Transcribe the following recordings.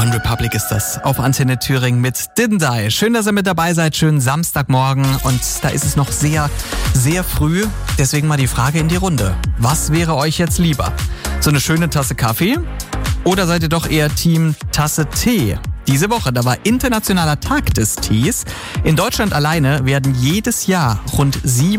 One Republic ist das auf Antenne Thüringen mit Didn't I. Schön, dass ihr mit dabei seid. Schönen Samstagmorgen. Und da ist es noch sehr, sehr früh. Deswegen mal die Frage in die Runde. Was wäre euch jetzt lieber? So eine schöne Tasse Kaffee? Oder seid ihr doch eher Team Tasse Tee? Diese Woche, da war Internationaler Tag des Tees. In Deutschland alleine werden jedes Jahr rund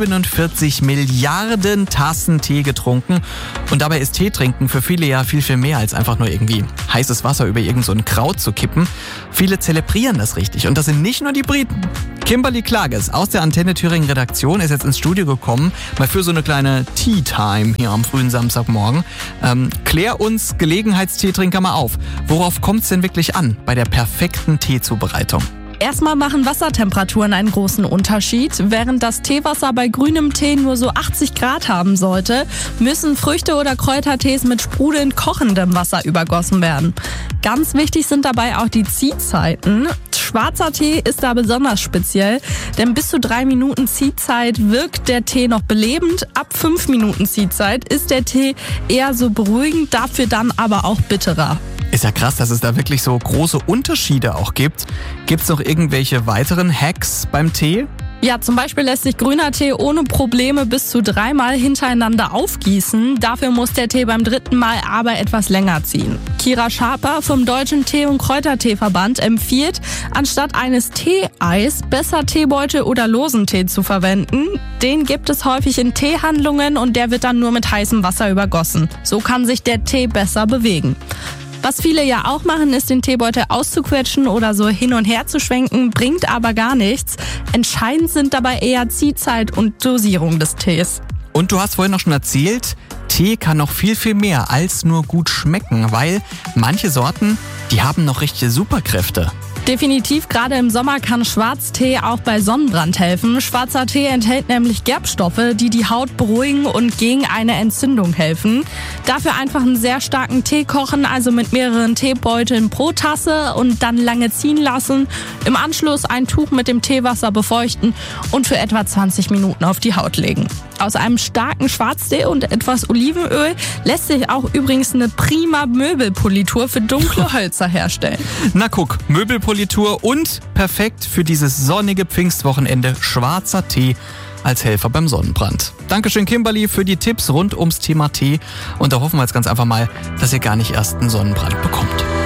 47 Milliarden Tassen Tee getrunken. Und dabei ist Tee trinken für viele ja viel, viel mehr als einfach nur irgendwie heißes Wasser über irgend so ein Kraut zu kippen. Viele zelebrieren das richtig. Und das sind nicht nur die Briten. Kimberly Klages aus der Antenne Thüringen Redaktion ist jetzt ins Studio gekommen, mal für so eine kleine Tea Time hier am frühen Samstagmorgen. Klär uns Gelegenheitsteetrinker mal auf. Worauf kommt es denn wirklich an bei der perfekten Teezubereitung? Erstmal machen Wassertemperaturen einen großen Unterschied. Während das Teewasser bei grünem Tee nur so 80 Grad haben sollte, müssen Früchte- oder Kräutertees mit sprudelnd kochendem Wasser übergossen werden. Ganz wichtig sind dabei auch die Ziehzeiten. Schwarzer Tee ist da besonders speziell, denn bis zu 3 Minuten Ziehzeit wirkt der Tee noch belebend. Ab 5 Minuten Ziehzeit ist der Tee eher so beruhigend, dafür dann aber auch bitterer. Ist ja krass, dass es da wirklich so große Unterschiede auch gibt. Gibt es noch irgendwelche weiteren Hacks beim Tee? Ja, zum Beispiel lässt sich grüner Tee ohne Probleme bis zu 3 Mal hintereinander aufgießen. Dafür muss der Tee beim 3. Mal aber etwas länger ziehen. Kira Schaper vom Deutschen Tee- und Kräuterteeverband empfiehlt, anstatt eines Teeeis besser Teebeutel oder losen Tee zu verwenden. Den gibt es häufig in Teehandlungen und der wird dann nur mit heißem Wasser übergossen. So kann sich der Tee besser bewegen. Was viele ja auch machen, ist den Teebeutel auszuquetschen oder so hin und her zu schwenken, bringt aber gar nichts. Entscheidend sind dabei eher Ziehzeit und Dosierung des Tees. Und du hast vorhin noch schon erzählt, Tee kann noch viel, viel mehr als nur gut schmecken, weil manche Sorten, die haben noch richtige Superkräfte. Definitiv, gerade im Sommer kann Schwarztee auch bei Sonnenbrand helfen. Schwarzer Tee enthält nämlich Gerbstoffe, die die Haut beruhigen und gegen eine Entzündung helfen. Dafür einfach einen sehr starken Tee kochen, also mit mehreren Teebeuteln pro Tasse und dann lange ziehen lassen. Im Anschluss ein Tuch mit dem Teewasser befeuchten und für etwa 20 Minuten auf die Haut legen. Aus einem starken Schwarztee und etwas Olivenöl lässt sich auch übrigens eine prima Möbelpolitur für dunkle Hölzer herstellen. Na guck, Möbelpolitur und perfekt für dieses sonnige Pfingstwochenende schwarzer Tee als Helfer beim Sonnenbrand. Dankeschön Kimberly für die Tipps rund ums Thema Tee und da hoffen wir jetzt ganz einfach mal, dass ihr gar nicht erst einen Sonnenbrand bekommt.